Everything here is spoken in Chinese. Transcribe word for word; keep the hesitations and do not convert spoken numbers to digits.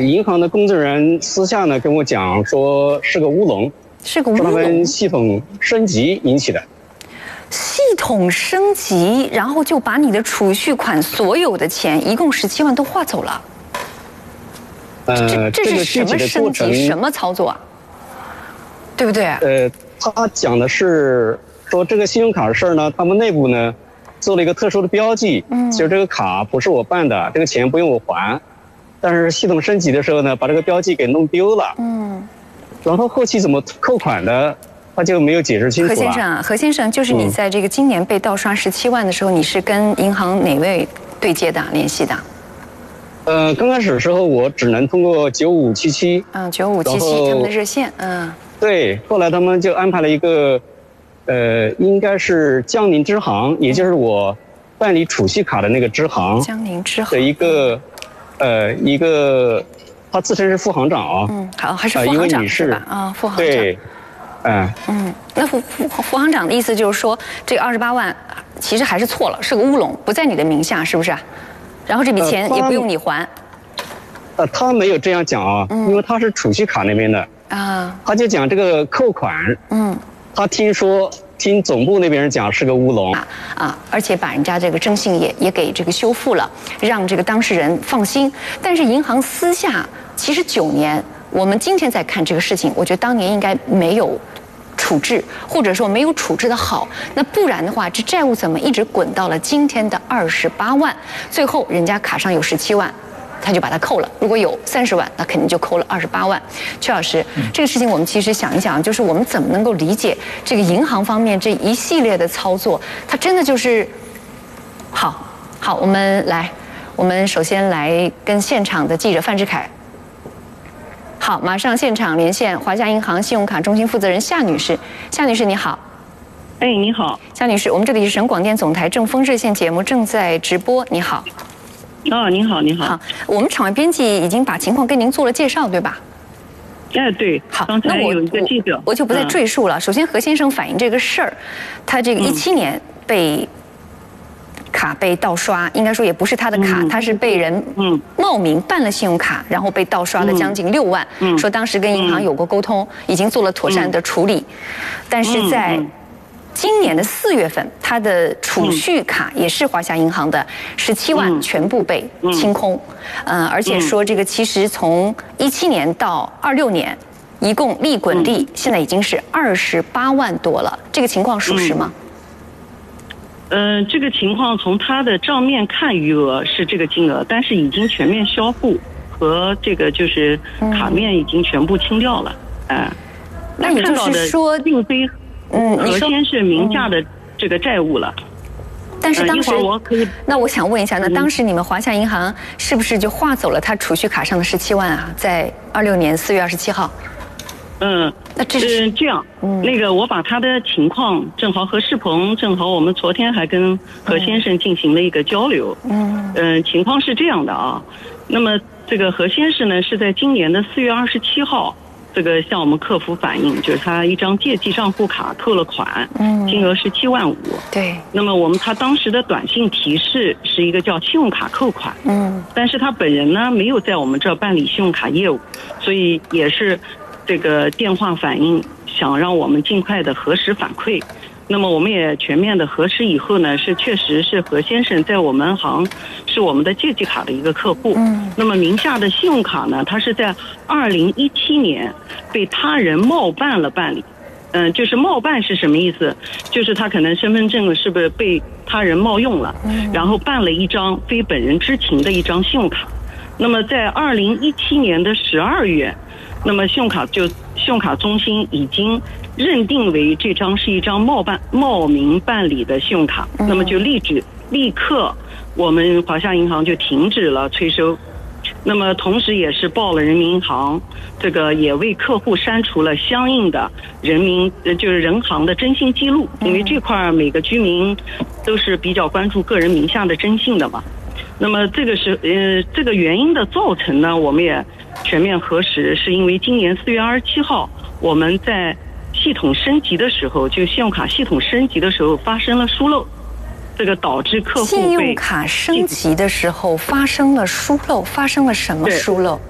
银行的工作人员私下呢跟我讲说是个乌龙， 是个乌龙， 是他们系统升级引起的。 系统升级，然后就把你的储蓄款所有的钱，一共十七万都划走了。 呃， 这这是什么升级？什么操作啊？对不对？ 呃，他讲的是说这个信用卡的事儿呢，他们内部呢做了一个特殊的标记，嗯，就是这个卡不是我办的，这个钱不用我还，但是系统升级的时候呢，把这个标记给弄丢了，嗯，然后后期怎么扣款的？他就没有解释清楚了。 何先生啊，何先生，就是你在这个今年被盗刷十七万的时候，嗯、你是跟银行哪位对接的、联系的？ 呃，刚开始的时候我只能通过九五七七， 嗯，九五七七他们的热线，嗯， 对，后来他们就安排了一个，呃，应该是江宁支行，也就是我办理储蓄卡的那个支行， 江宁支行的一个，呃，一个，他自称是副行长啊， 嗯，好，还是副行长是吧？啊，副行长， 对。嗯嗯，那副副副行长的意思就是说，这个二十八万其实还是错了，是个乌龙，不在你的名下，是不是？然后这笔钱也不用你还。 呃，他没有这样讲啊，嗯、因为他是储蓄卡那边的啊，他就讲这个扣款，嗯，他听说听总部那边人讲是个乌龙啊啊，而且把人家这个征信也也给这个修复了，让这个当事人放心。但是银行私下其实九年。我们今天在看这个事情，我觉得当年应该没有处置，或者说没有处置的好。那不然的话，这债务怎么一直滚到了今天的二十八万？最后人家卡上有十七万，他就把它扣了。如果有三十万，那肯定就扣了二十八万。曲老师，这个事情我们其实想一想，就是我们怎么能够理解这个银行方面这一系列的操作？它真的就是好好，我们来，我们首先来跟现场的记者范志凯。好，马上现场连线华夏银行信用卡中心负责人夏女士。夏女士，你好。 哎，你好， 夏女士，我们这里是省广电总台正风热线节目正在直播。你好。 哦，你好，你好。 好，我们场外编辑已经把情况跟您做了介绍，对吧？ 哎，对。 好， 刚才有一个记者， 我我就不再赘述了。嗯、首先，何先生反映这个事儿，他这个一七年被。卡被盗刷，应该说也不是他的卡，嗯、他是被人冒名办了信用卡，然后被盗刷了将近六万。嗯、说当时跟银行有过沟通，嗯、已经做了妥善的处理，嗯、但是在今年的四月份，他的储蓄卡也是华夏银行的十七万全部被清空。嗯、呃，而且说这个其实从一七年到二六年，一共利滚利现在已经是二十八万多了，这个情况属实吗？嗯嗯、呃，这个情况从他的账面看余额是这个金额，但是已经全面销户和这个就是卡面已经全部清掉了。哎、呃， 那也就是说， 并非嗯何先是名下的这个债务了。嗯、 但是当时、 呃、我可以， 那我想问一下，那当时你们华夏银行是不是就划走了他储蓄卡上的十七万啊？在二六年四月二十七号。 嗯， 那这是、 呃、这样，嗯，那个我把他的情况正好和世鹏，正好我们昨天还跟何先生进行了一个交流，嗯，嗯、呃，情况是这样的啊，那么这个何先生呢是在今年的四月二十七号，这个向我们客服反映，就是他一张借记账户卡扣了款，嗯，金额是七万五， 对， 那么我们他当时的短信提示是一个叫信用卡扣款，嗯，但是他本人呢没有在我们这儿办理信用卡业务，所以也是。这个电话反映想让我们尽快的核实反馈，那么我们也全面的核实以后呢，是确实是何先生在我们行是我们的借记卡的一个客户，嗯，那么名下的信用卡呢，他是在二零一七年被他人冒办了办理，嗯、呃，就是冒办是什么意思？就是他可能身份证是不是被他人冒用了，嗯，然后办了一张非本人知情的一张信用卡，那么在二零一七年的十二月。那么信用卡就信用卡中心已经认定为这张是一张冒办冒名办理的信用卡，嗯、那么就立即立刻我们华夏银行就停止了催收，那么同时也是报了人民银行，这个也为客户删除了相应的人民就是人行的征信记录，因为这块每个居民都是比较关注个人名下的征信的嘛。那么这个是呃这个原因的造成呢，我们也全面核实，是因为今年四月二十七号我们在系统升级的时候，就信用卡系统升级的时候发生了疏漏，这个导致客户信用卡升级的时候发生了疏漏，发生了什么疏漏？